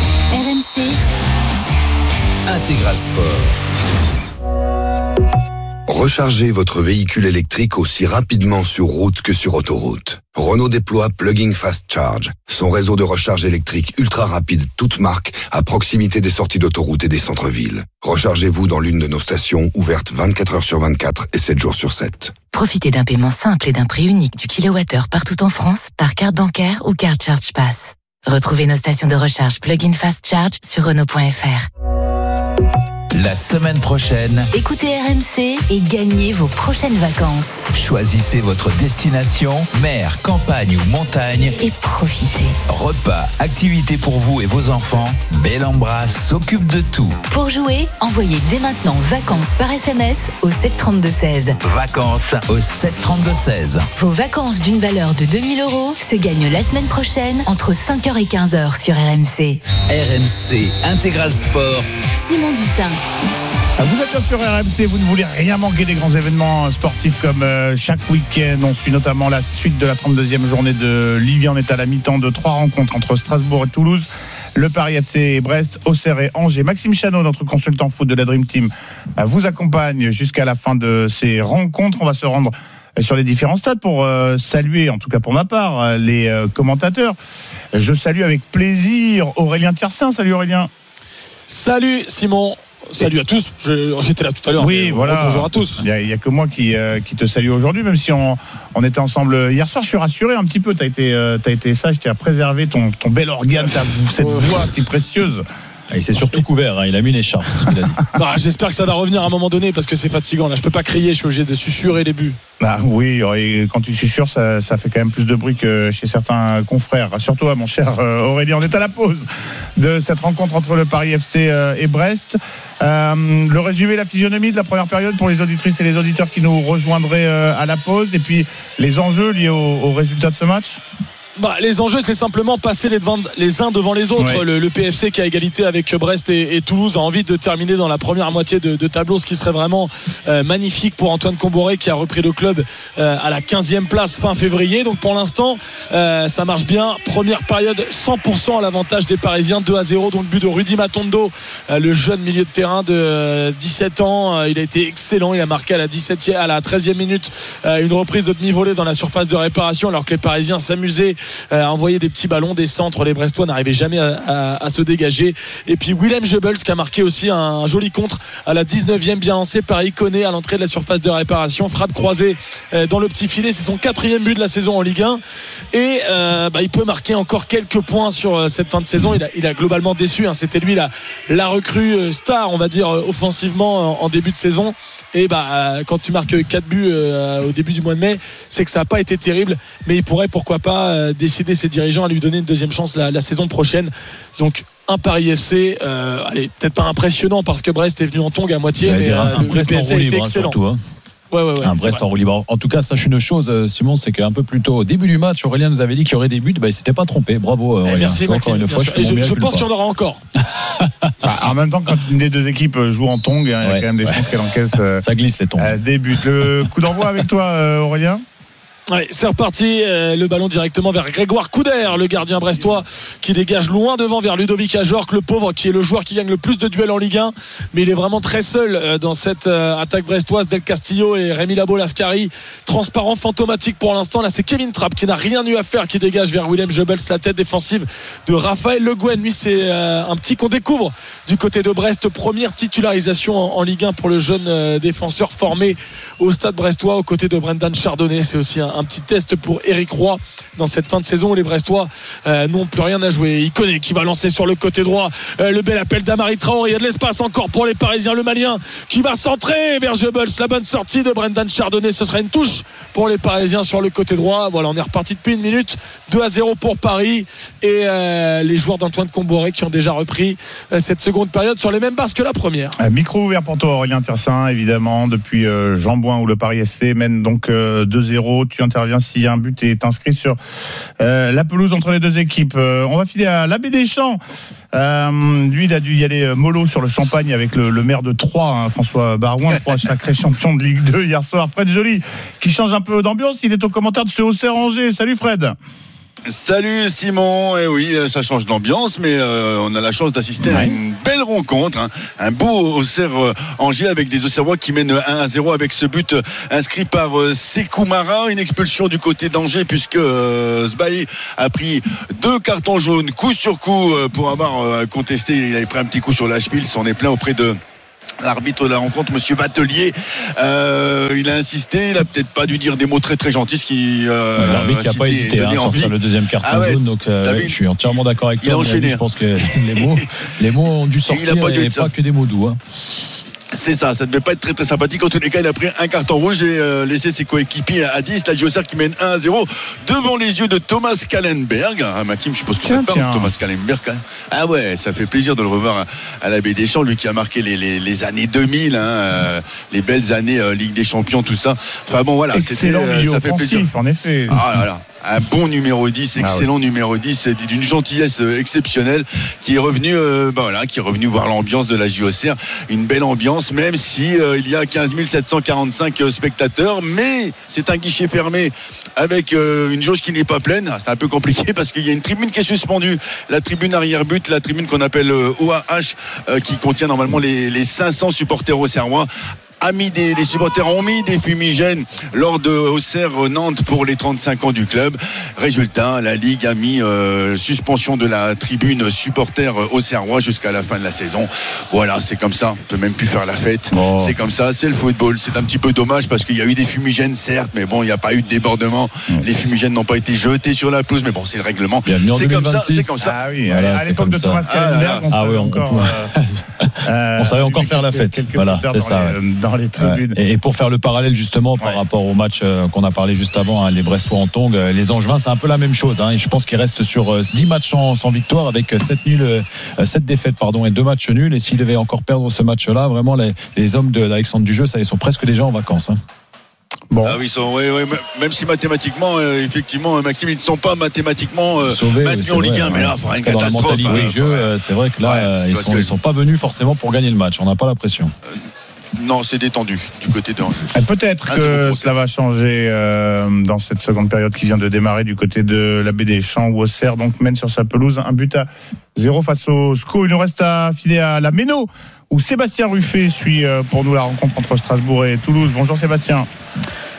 R M C Intégral Sport. Rechargez votre véhicule électrique aussi rapidement sur route que sur autoroute. Renault déploie Plug-in Fast Charge, son réseau de recharge électrique ultra rapide, toute marque, à proximité des sorties d'autoroute et des centres-villes. Rechargez-vous dans l'une de nos stations ouvertes vingt-quatre heures sur vingt-quatre et sept jours sur sept. Profitez d'un paiement simple et d'un prix unique du kilowattheure partout en France par carte bancaire ou carte Charge Pass. Retrouvez nos stations de recharge Plug-in Fast Charge sur Renault point f r. La semaine prochaine, écoutez R M C et gagnez vos prochaines vacances. Choisissez votre destination, mer, campagne ou montagne, et profitez. Repas, activités pour vous et vos enfants, Belle Embrasse s'occupe de tout. Pour jouer, envoyez dès maintenant vacances par S M S au sept trente-deux seize. Vacances au sept trente-deux seize. Vos vacances d'une valeur de deux mille euros se gagnent la semaine prochaine entre cinq heures et quinze heures sur R M C. R M C Intégral Sport. Simon Dutin. Vous êtes sur R M C, vous ne voulez rien manquer des grands événements sportifs comme euh, chaque week-end. On suit notamment la suite de la trente-deuxième journée de Ligue un. On est à la mi-temps de trois rencontres entre Strasbourg et Toulouse, le Paris F C et Brest, Auxerre et Angers. Maxime Chanot, notre consultant foot de la Dream Team, vous accompagne jusqu'à la fin de ces rencontres. On va se rendre sur les différents stades pour euh, saluer, en tout cas pour ma part, les euh, commentateurs. Je salue avec plaisir Aurélien Tiersin. Salut Aurélien. Salut Simon. Salut à tous, Je, j'étais là tout à l'heure. Oui, voilà. Bonjour à tous. Il n'y a, a que moi qui, euh, qui te salue aujourd'hui, même si on, on était ensemble hier soir. Je suis rassuré un petit peu. Tu as été, euh, t'as été sage, tu as préservé ton, ton bel organe, ta, cette voix si précieuse. Il s'est surtout couvert, hein. Il a mis une écharpe, c'est ce qu'il a dit. Bah, j'espère que ça va revenir à un moment donné parce que c'est fatigant. Là, je peux pas crier, je suis obligé de susurrer les buts. Ah oui, et quand tu susurres, ça, ça fait quand même plus de bruit que chez certains confrères. Surtout à mon cher Aurélien. On est à la pause de cette rencontre entre le Paris F C et Brest. Euh, le résumé, la physionomie de la première période pour les auditrices et les auditeurs qui nous rejoindraient à la pause, et puis les enjeux liés au, au résultat de ce match. Bah, les enjeux, c'est simplement passer les, devant, les uns devant les autres. Ouais. Le, le P F C qui a égalité avec Brest et, et Toulouse a envie de terminer dans la première moitié de, de tableau, ce qui serait vraiment euh, magnifique pour Antoine Comboré qui a repris le club euh, à la quinzième place fin février. Donc pour l'instant, euh, ça marche bien. Première période, cent pour cent à l'avantage des Parisiens, deux à zéro. Donc le but de Rudy Matondo, euh, le jeune milieu de terrain de euh, dix-sept ans. Euh, il a été excellent. Il a marqué à la dix-septième, à la treizième minute euh, une reprise de demi-volée dans la surface de réparation alors que les Parisiens s'amusaient euh, envoyer des petits ballons, des centres. Les Brestois n'arrivaient jamais à, à, à se dégager. Et puis Willem Goebbels qui a marqué aussi un, un joli contre à la dix-neuvième, bien lancé par Iconé à l'entrée de la surface de réparation. Frappe croisée euh, dans le petit filet. C'est son quatrième but de la saison en Ligue un. Et euh, bah, il peut marquer encore quelques points sur euh, cette fin de saison. Il a, il a globalement déçu. Hein. C'était lui la, la recrue euh, star, on va dire, euh, offensivement en, en début de saison. Et bah, euh, quand tu marques quatre buts euh, au début du mois de mai, c'est que ça n'a pas été terrible. Mais il pourrait, pourquoi pas, euh, décider ses dirigeants à lui donner une deuxième chance la, la saison prochaine. Donc, un Paris F C, euh, allez, peut-être pas impressionnant parce que Brest est venu en tongue à moitié, mais euh, le, le P S A était excellent. Surtout, hein. Ouais, ouais, ouais, un Brest en roue libre. En tout cas, sache une chose, Simon, c'est qu'un peu plus tôt, au début du match, Aurélien nous avait dit qu'il y aurait des buts. Bah, il s'était pas trompé. Bravo, Aurélien. Merci, Maxime. Encore une fois, je, je, je pense qu'il y en aura encore. Bah, en même temps, quand une des deux équipes joue en tongue, il hein, ouais, y a quand même des ouais. chances qu'elle encaisse. Euh, Ça glisse les tongs. Euh, des buts. Le coup d'envoi avec toi, euh, Aurélien. Ouais, c'est reparti, euh, le ballon directement vers Grégoire Couder, le gardien brestois qui dégage loin devant vers Ludovic Ajorc, le pauvre qui est le joueur qui gagne le plus de duels en Ligue un, mais il est vraiment très seul euh, dans cette euh, attaque brestoise. Del Castillo et Rémi Labo-Lascari, transparent, fantomatique pour l'instant. Là c'est Kevin Trapp qui n'a rien eu à faire, qui dégage vers Willem Goebbels, la tête défensive de Raphaël Le Guen. Lui c'est euh, un petit qu'on découvre du côté de Brest, première titularisation en, en Ligue un pour le jeune euh, défenseur formé au Stade brestois aux côtés de Brendan Chardonnay. C'est aussi un un petit test pour Éric Roy dans cette fin de saison où les Brestois euh, n'ont plus rien à jouer. Il connaît qui va lancer sur le côté droit euh, le bel appel d'Amari Traoré. Il y a de l'espace encore pour les Parisiens. Le Malien qui va centrer vers Goebbels. La bonne sortie de Brendan Chardonnay. Ce sera une touche pour les Parisiens sur le côté droit. Voilà, on est reparti depuis une minute. deux à zéro pour Paris et euh, les joueurs d'Antoine Comboré qui ont déjà repris euh, cette seconde période sur les mêmes bases que la première. Un micro ouvert pour toi, Aurélien Tersin, évidemment, depuis euh, Jean Bouin où le Paris F C mène donc euh, deux zéro. Tu intervient si un but est inscrit sur euh, la pelouse entre les deux équipes. Euh, on va filer à l'Abbé Deschamps. Euh, lui, il a dû y aller mollo sur le champagne avec le, le maire de Troyes, hein, François Barouin, Troyes sacré champion de Ligue deux hier soir. Fred Joly, qui change un peu d'ambiance. Il est au commentaire de ce Auxerre-Angers. Salut Fred. Salut Simon, et eh oui, ça change d'ambiance, mais euh, on a la chance d'assister ouais. à une belle rencontre, hein. Un beau Auxerre-Angers avec des Auxerrois qui mènent un à zéro avec ce but inscrit par euh, Sékou Mara, une expulsion du côté d'Angers puisque euh, Sbaï a pris deux cartons jaunes coup sur coup euh, pour avoir euh, contesté, il avait pris un petit coup sur la cheville, s'en est plaint auprès de l'arbitre de la rencontre, monsieur Batelier. Euh, il a insisté, il a peut-être pas dû dire des mots très très gentils, ce qui euh, l'arbitre qui a pas hésité hein, sur faire le deuxième carton ah ouais, jaune, donc euh, ouais, je suis entièrement d'accord avec toi. Je pense que les mots, les mots ont dû sortir et, pas, et pas que des mots doux. Hein. C'est ça, ça ne devait pas être très très sympathique. En tous les cas, il a pris un carton rouge et euh, laissé ses coéquipiers à dix. La Auxerre qui mène un à zéro devant les yeux de Thomas Kallenberg. Ah, Maxime, je suppose que ça te parle, Thomas Kallenberg. Hein. Ah ouais, ça fait plaisir de le revoir à, à l'Abbé Deschamps, lui qui a marqué les, les, les années deux mille, hein, euh, les belles années euh, Ligue des Champions, tout ça. Enfin bon, voilà, c'était, euh, ça fait plaisir. En effet. Ah là là. Un bon numéro dix, excellent ah oui. numéro dix, d'une gentillesse exceptionnelle, qui est revenu, euh, bah voilà, qui est revenu voir l'ambiance de la J O C R, une belle ambiance, même si euh, il y a quinze mille sept cent quarante-cinq spectateurs, mais c'est un guichet fermé avec euh, une jauge qui n'est pas pleine. C'est un peu compliqué parce qu'il y a une tribune qui est suspendue, la tribune arrière-but, la tribune qu'on appelle euh, O A H, euh, qui contient normalement les, les cinq cents supporters auxerrois. A mis des, les supporters ont mis des fumigènes lors de Auxerre-Nantes pour les trente-cinq ans du club. Résultat, la Ligue a mis euh, suspension de la tribune supporter auxerrois jusqu'à la fin de la saison. Voilà, c'est comme ça. On peut même plus faire la fête. Oh. C'est comme ça, c'est le football. C'est un petit peu dommage parce qu'il y a eu des fumigènes, certes, mais bon, il n'y a pas eu de débordement. Mmh. Les fumigènes n'ont pas été jetés sur la pelouse, mais bon, c'est le règlement. C'est comme ça, c'est comme ça. Ah oui, voilà, à l'époque de Thomas Kallenberg, on, ah oui, on, encore, euh, on savait encore faire la fête. Voilà, c'est ça. Les, dans les tribunes. Ouais. Et pour faire le parallèle justement par ouais. rapport au match qu'on a parlé juste avant, hein, les Brestois en tongue, les Angevins, c'est un peu la même chose. Hein, et je pense qu'ils restent sur dix matchs sans, sans victoire avec sept nuls, sept défaites pardon, et deux matchs nuls. Et s'ils devaient encore perdre ce match-là, vraiment les, les hommes d'Alexandre Dujeu, ça, ils sont presque déjà en vacances. Hein. Bon. Ah oui, sont, ouais, ouais, même si mathématiquement, euh, effectivement, Maxime, ils ne sont pas mathématiquement euh, Sauvés, maintenus en Ligue un, mais là, il faudra une catastrophe. Dans la mentalité hein, jeu, ouais. C'est vrai que là, ouais, ils ne sont, que... sont pas venus forcément pour gagner le match. On n'a pas la pression. Euh, Non, c'est détendu du côté d'Angers. Peut-être que cela va changer euh, dans cette seconde période qui vient de démarrer du côté de l'Abbé Deschamps, où Auxerre donc mène sur sa pelouse un but à zéro face au S C O. Il nous reste à filer à la Méno, où Sébastien Ruffet suit pour nous la rencontre entre Strasbourg et Toulouse. Bonjour Sébastien.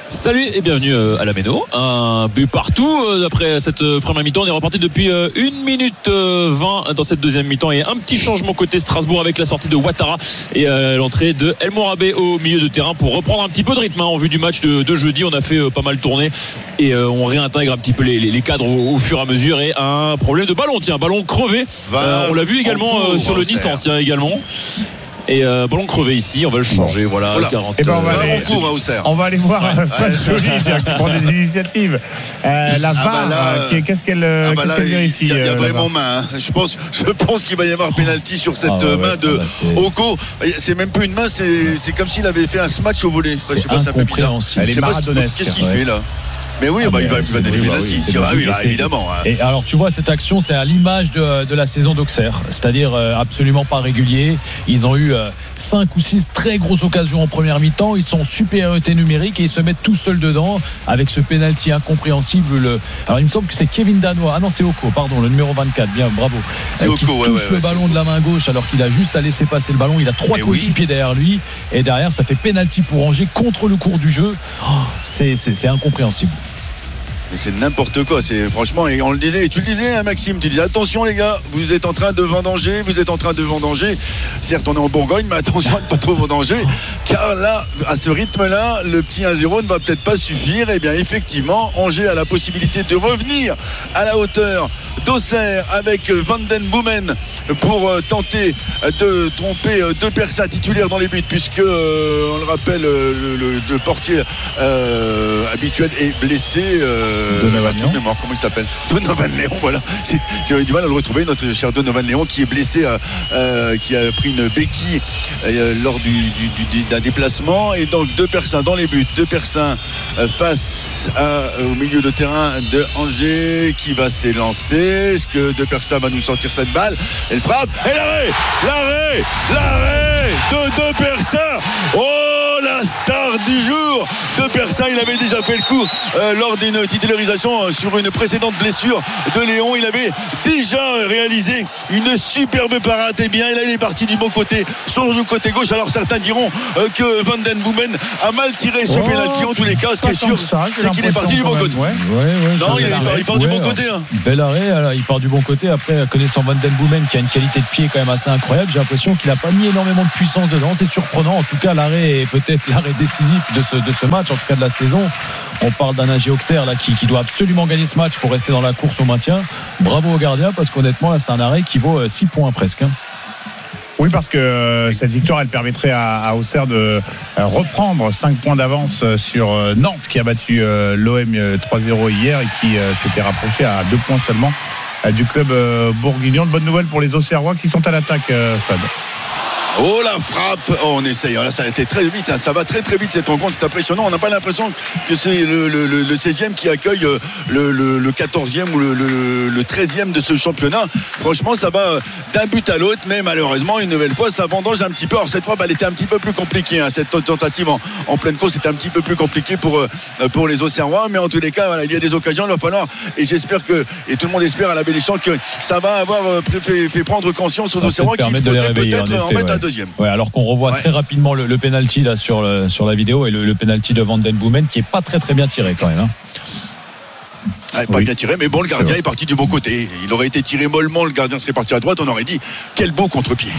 Salut et bienvenue à la Méno. Un but partout. Après cette première mi-temps, on est reparti depuis une minute vingt dans cette deuxième mi-temps et un petit changement côté Strasbourg avec la sortie de Ouattara et l'entrée de El Mourabé au milieu de terrain pour reprendre un petit peu de rythme. En vue du match de, de jeudi, on a fait pas mal tourner et on réintègre un petit peu les, les, les cadres au, au fur et à mesure. Et un problème de ballon, tiens, ballon crevé. Euh, on l'a vu également cours, sur le distance, tiens également. Et euh, ballon crevé ici, on va le changer. Bon. Voilà, voilà. quarante. Et ben on, va aller, cours, hein, on va aller voir ouais. Fred Joly qui prend des initiatives. Euh, la V A R, ah bah là, qu'est-ce qu'elle, ah bah qu'est-ce qu'elle vérifie? Il y a, y a vraiment main. Hein. Je pense, je pense qu'il va y avoir pénalty sur cette ah ouais, main ouais, de Oko. C'est même plus une main, c'est, c'est comme s'il avait fait un smash au volet. C'est je sais pas, c'est un peu bizarre. Elle est maradonesque. Qu'est-ce qu'il fait là? Mais oui, ah bah, il va, il va donner pénalty. Oui, bah, oui, là, évidemment. Hein. Et alors, tu vois, cette action, c'est à l'image de, de la saison d'Auxerre, c'est-à-dire euh, absolument pas régulier. Ils ont eu euh, cinq ou six très grosses occasions en première mi-temps. Ils sont en supériorité numérique et ils se mettent tout seuls dedans avec ce pénalty incompréhensible. Le... Alors, il me semble que c'est Kevin Danois. Ah non, c'est Oko, pardon, le numéro vingt-quatre. Bien, bravo. C'est euh, Oko, qui ouais, touche ouais, le ouais, ballon de la main gauche alors qu'il a juste à laisser passer le ballon. Il a trois coéquipiers oui. derrière lui et derrière, ça fait pénalty pour Angers contre le cours du jeu. Oh, c'est, c'est, c'est incompréhensible. Mais c'est n'importe quoi, c'est franchement, et on le disait, et tu le disais hein, Maxime, tu disais attention les gars, vous êtes en train de vendanger, vous êtes en train de vendanger, certes on est en Bourgogne, mais attention à ne pas trop vendanger, car là, à ce rythme-là, le petit un zéro ne va peut-être pas suffire. Et bien effectivement, Angers a la possibilité de revenir à la hauteur d'Auxerre avec Van Den Boomen pour tenter de tromper deux personnes titulaires dans les buts, puisque euh, on le rappelle, le, le, le portier euh, habituel est blessé. Euh, Donovan Léon. Mémoire, comment il s'appelle? Donovan Léon, voilà. J'ai, j'ai eu du mal à le retrouver, notre cher Donovan Léon, qui est blessé, euh, euh, qui a pris une béquille euh, lors du, du, du, d'un déplacement. Et donc deux personnes dans les buts, deux personnes euh, face à, euh, au milieu de terrain de Angers qui va s'élancer. Est-ce que deux personnes va nous sortir cette balle? Elle frappe et l'arrêt, l'arrêt, l'arrêt de deux personnes. Oh, la star du jour, deux personnes. Il avait déjà fait le coup euh, lors d'une titularisation sur une précédente blessure de Léon. Il avait déjà réalisé une superbe parade. Et bien là il est parti du bon côté sur le côté gauche. Alors certains diront euh, que Van Den Boomen a mal tiré son oh, pénalty. En tous les cas, ce qui est sûr, ça, c'est qu'il est parti du bon côté. Ouais. Ouais, ouais, non, il, il, part, il part ouais, du bon côté hein. Bel arrêt, alors, il part du bon côté. Après, connaissant Van Den Boomen qui a une qualité de pied quand même assez incroyable, j'ai l'impression qu'il n'a pas mis énormément de puissance dedans. C'est surprenant. En tout cas, l'arrêt est peut-être l'arrêt décisif de ce, de ce match, en tout cas de la saison. On parle d'un A G Auxerre là qui, qui doit absolument gagner ce match pour rester dans la course au maintien. Bravo au gardien, parce qu'honnêtement là c'est un arrêt qui vaut six points presque. Oui, parce que euh, cette victoire elle permettrait à, à Auxerre de euh, reprendre cinq points d'avance sur euh, Nantes qui a battu euh, l'O M trois zéro hier et qui euh, s'était rapproché à deux points seulement euh, du club euh, bourguignon. De bonnes nouvelles pour les Auxerrois qui sont à l'attaque, euh, Fred. Oh la frappe, oh, on essaye, là ça a été très vite, hein. Ça va très très vite cette rencontre, c'est impressionnant, on n'a pas l'impression que c'est le, le, le, le seizième qui accueille le, le, le quatorzième ou le, le, le treizième de ce championnat. Franchement ça va d'un but à l'autre, mais malheureusement une nouvelle fois ça vendange un petit peu. Alors cette fois bah, elle était un petit peu plus compliquée, hein. Cette tentative en, en pleine course c'était un petit peu plus compliqué pour, pour les Auxerrois, mais en tous les cas voilà, il y a des occasions, il va falloir, et j'espère que, et tout le monde espère à la Belle-Deschamps que ça va avoir fait, fait prendre conscience aux Auxerrois qu'il faudrait peut-être en, en mettre un deuxième. Ouais, alors qu'on revoit ouais. très rapidement le, le penalty là sur, le, sur la vidéo et le, le penalty de Van Den Boomen qui est pas très très bien tiré quand même. Hein. Ah, pas oui. bien tiré, mais bon, le gardien est parti du bon côté. Il aurait été tiré mollement, le gardien serait parti à droite, on aurait dit quel beau contre-pied.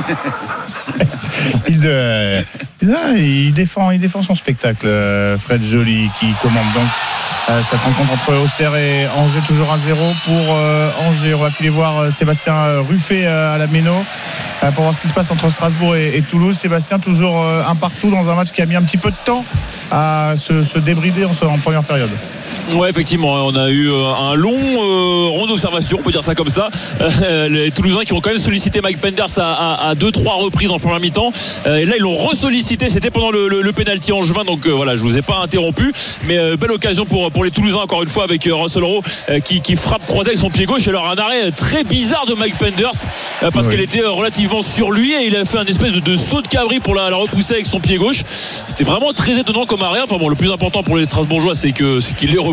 il, euh, il, défend, il défend son spectacle, Fred Joly, qui commande donc euh, cette rencontre entre Auxerre et Angers, toujours un zéro pour euh, Angers. On va filer voir euh, Sébastien Ruffet euh, à la Méno euh, pour voir ce qui se passe entre Strasbourg et, et Toulouse. Sébastien, toujours euh, un partout dans un match qui a mis un petit peu de temps à se, se débrider en, en première période. Ouais, effectivement, on a eu un long euh, rond d'observation, on peut dire ça comme ça. Euh, les Toulousains qui ont quand même sollicité Mike Penders à deux trois reprises en première mi-temps. Euh, et là, ils l'ont ressollicité. C'était pendant le, le, le pénalty en juin. Donc euh, voilà, je vous ai pas interrompu, mais euh, belle occasion pour pour les Toulousains encore une fois avec euh, Russell Rowe euh, qui, qui frappe croisé avec son pied gauche. Et alors un arrêt très bizarre de Mike Penders euh, parce oui. qu'elle était relativement sur lui et il a fait un espèce de, de saut de cabri pour la, la repousser avec son pied gauche. C'était vraiment très étonnant comme arrêt. Enfin bon, le plus important pour les Strasbourgeois, c'est que c'est qu'il l'ait repoussé.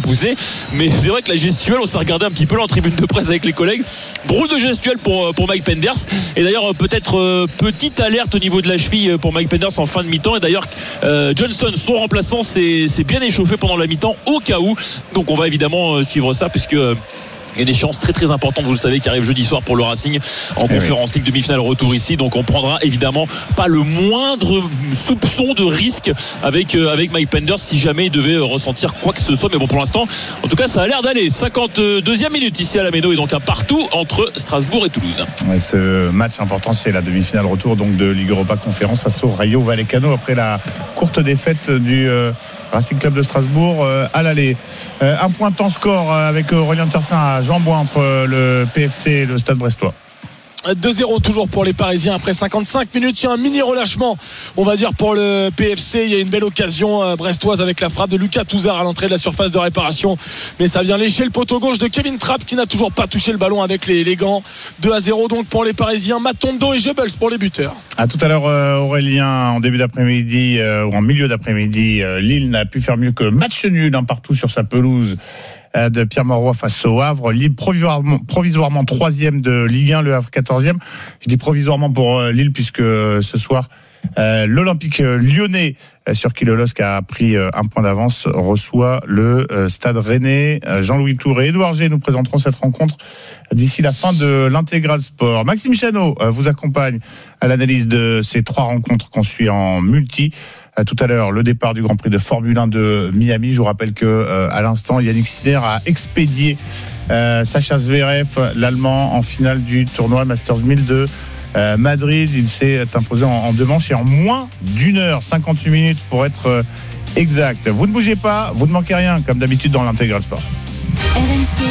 repoussé. Mais c'est vrai que la gestuelle, on s'est regardé un petit peu là en tribune de presse avec les collègues. Drôle de gestuelle pour, pour Mike Penders. Et d'ailleurs, peut-être euh, petite alerte au niveau de la cheville pour Mike Penders en fin de mi-temps. Et d'ailleurs, euh, Johnson, son remplaçant, s'est, s'est bien échauffé pendant la mi-temps au cas où. Donc on va évidemment euh, suivre ça puisque... Euh, il y a une échéance très très importante, vous le savez, qui arrive jeudi soir pour le Racing en eh Conférence oui. League, demi-finale retour ici. Donc on prendra évidemment pas le moindre soupçon de risque avec, euh, avec Mike Penders si jamais il devait ressentir quoi que ce soit. Mais bon, pour l'instant, en tout cas, ça a l'air d'aller. cinquante-deuxième minute ici à la Méno et donc un partout entre Strasbourg et Toulouse. Ouais, ce match important, c'est la demi-finale retour donc de Ligue Europa Conférence face au Rayo Vallecano après la courte défaite du... Euh Racing Club de Strasbourg euh, à l'aller. Euh, un point temps score euh, avec Aurélien Tsersin à Jean-Bois entre euh, le P F C et le Stade Brestois. deux zéro toujours pour les Parisiens après cinquante-cinq minutes. Il y a un mini relâchement, on va dire, pour le P F C. Il y a une belle occasion brestoise avec la frappe de Lucas Touzard à l'entrée de la surface de réparation, mais ça vient lécher le poteau gauche de Kevin Trapp qui n'a toujours pas touché le ballon avec les, les gants. Deux à zéro donc pour les Parisiens. Matondo et Goebbels pour les buteurs. À tout à l'heure, Aurélien, en début d'après-midi euh, ou en milieu d'après-midi, euh, Lille n'a pu faire mieux que match nul un partout sur sa pelouse de Pierre Mauroy face au Havre. Lille provisoirement, provisoirement troisième de Ligue un, le Havre quatorzième. Je dis provisoirement pour Lille puisque ce soir euh, l'Olympique lyonnais euh, sur qui le L O S C a pris euh, un point d'avance reçoit le euh, Stade Rennais. euh, Jean-Louis Tour et Édouard G nous présenteront cette rencontre d'ici la fin de l'Intégral Sport. Maxime Chanot euh, vous accompagne à l'analyse de ces trois rencontres qu'on suit en multi. À tout à l'heure, le départ du Grand Prix de Formule un de Miami. Je vous rappelle que euh, à l'instant, Yannick Sinner a expédié euh, Sacha Zverev, l'Allemand, en finale du tournoi Masters mille de euh, Madrid. Il s'est imposé en, en deux manches et en moins d'une heure, cinquante-huit minutes pour être euh, exact. Vous ne bougez pas, vous ne manquez rien, comme d'habitude dans l'Intégral Sport. R M C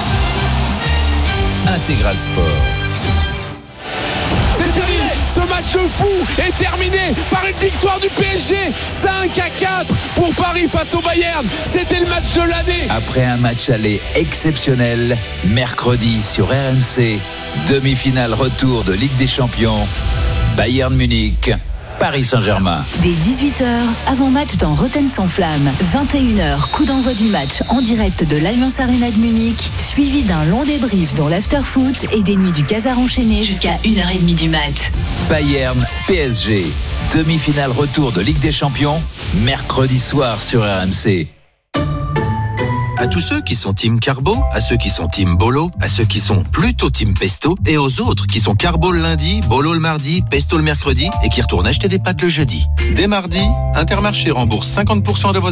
Intégral Sport. C'est fini. Ce match fou est terminé par une victoire du P S G cinq à quatre pour Paris face au Bayern. C'était le match de l'année. Après un match aller exceptionnel, mercredi sur R M C, demi-finale retour de Ligue des Champions, Bayern Munich, Paris Saint-Germain. Dès dix-huit heures, avant-match dans Rotten sans flamme. vingt et une heures, coup d'envoi du match en direct de l'Allianz Arena de Munich, suivi d'un long débrief dans l'after-foot et des nuits du Casar enchaîné jusqu'à une heure trente du mat. Bayern P S G, demi-finale retour de Ligue des Champions, mercredi soir sur R M C. À tous ceux qui sont team Carbo, à ceux qui sont team Bolo, à ceux qui sont plutôt team Pesto, et aux autres qui sont Carbo le lundi, Bolo le mardi, Pesto le mercredi, et qui retournent acheter des pâtes le jeudi. Dès mardi, Intermarché rembourse cinquante pour cent de vos